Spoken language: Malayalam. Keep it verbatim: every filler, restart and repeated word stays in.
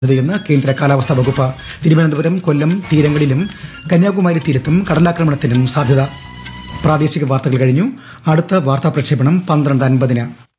സാധ്യതയെന്ന് കേന്ദ്ര കാലാവസ്ഥാ വകുപ്പ്. തിരുവനന്തപുരം, കൊല്ലം തീരങ്ങളിലും കന്യാകുമാരി തീരത്തും കടലാക്രമണത്തിനും സാധ്യത. പ്രാദേശിക വാർത്തകൾ കഴിഞ്ഞു. അടുത്ത വാർത്താ പ്രക്ഷേപണം പന്ത്രണ്ട് അൻപതിന്.